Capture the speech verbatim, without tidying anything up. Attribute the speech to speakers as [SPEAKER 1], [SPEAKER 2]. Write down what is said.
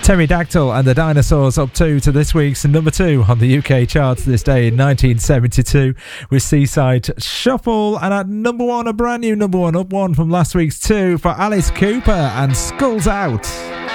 [SPEAKER 1] Pterodactyl and the Dinosaurs up two to this week's number two on the U K charts this day in nineteen seventy-two with Seaside Shuffle, and at number one, a brand new number one, up one from last week's two for Alice Cooper and Skulls Out.